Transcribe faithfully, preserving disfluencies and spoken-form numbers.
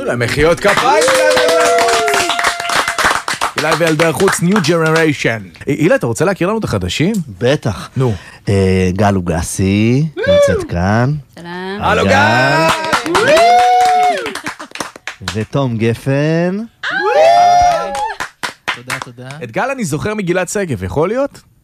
מחיאות כפיים. אילי וילדי החוץ, New Generation. אילי, אתה רוצה להכיר לנו את החדשים? בטח. נו. גל לוגסי, נמצאת כאן. שלום. הלו גל! ותום גפן. תודה, תודה. את גל אני זוכר מגילת שגב, יכול להיות?